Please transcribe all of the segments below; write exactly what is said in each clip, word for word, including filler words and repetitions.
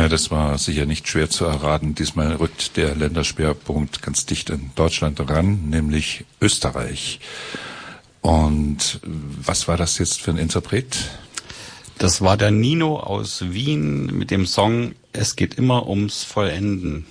Ja, das war sicher nicht schwer zu erraten. Diesmal rückt der Länderschwerpunkt ganz dicht an Deutschland ran, nämlich Österreich. Und was war das jetzt für ein Interpret? Das war der Nino aus Wien mit dem Song Es geht immer ums Vollenden.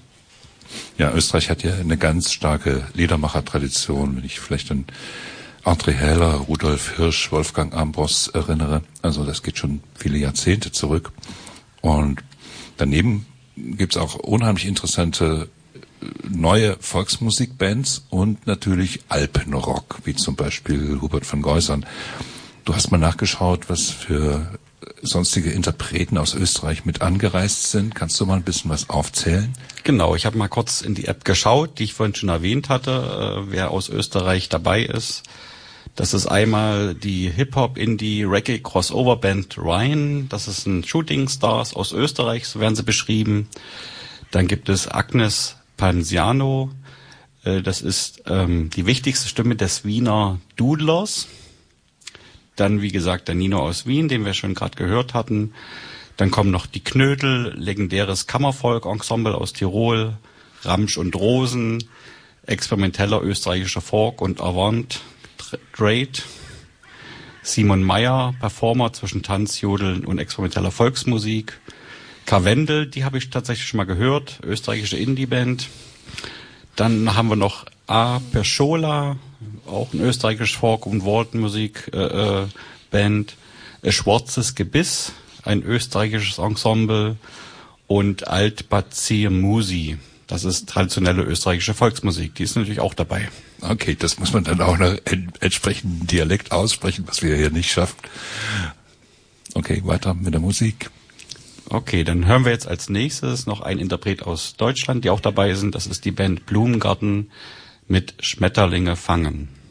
Ja, Österreich hat ja eine ganz starke Liedermacher-Tradition, wenn ich vielleicht an André Heller, Rudolf Hirsch, Wolfgang Ambros erinnere. Also das geht schon viele Jahrzehnte zurück. Und daneben gibt's auch unheimlich interessante neue Volksmusikbands und natürlich Alpenrock, wie zum Beispiel Hubert von Geusern. Du hast mal nachgeschaut, was für sonstige Interpreten aus Österreich mit angereist sind. Kannst du mal ein bisschen was aufzählen? Genau, ich habe mal kurz in die App geschaut, die ich vorhin schon erwähnt hatte, äh, wer aus Österreich dabei ist. Das ist einmal die Hip-Hop-Indie-Reggae-Crossover-Band Ryan. Das ist ein Shooting Stars aus Österreich, so werden sie beschrieben. Dann gibt es Agnes Pansiano. Äh, das ist ähm, die wichtigste Stimme des Wiener Dudlers. Dann, wie gesagt, der Nino aus Wien, den wir schon gerade gehört hatten. Dann kommen noch die Knödel, legendäres Kammervolk-Ensemble aus Tirol, Ramsch und Rosen, experimenteller österreichischer Folk und Avant, Dreit, Simon Meyer, Performer zwischen Tanz, Jodeln und experimenteller Volksmusik, Karwendel, die habe ich tatsächlich schon mal gehört, österreichische Indie-Band. Dann haben wir noch A. Perschola, auch ein österreichisches Folk- und Walton-Musik äh, äh, Band, äh, Schwarzes Gebiss, ein österreichisches Ensemble und Alt-Bazir Musi. Das ist traditionelle österreichische Volksmusik. Die ist natürlich auch dabei. Okay, das muss man dann auch noch in entsprechendem Dialekt aussprechen, was wir hier nicht schaffen. Okay, weiter mit der Musik. Okay, dann hören wir jetzt als nächstes noch einen Interpret aus Deutschland, die auch dabei sind. Das ist die Band Blumengarten mit Schmetterlinge fangen.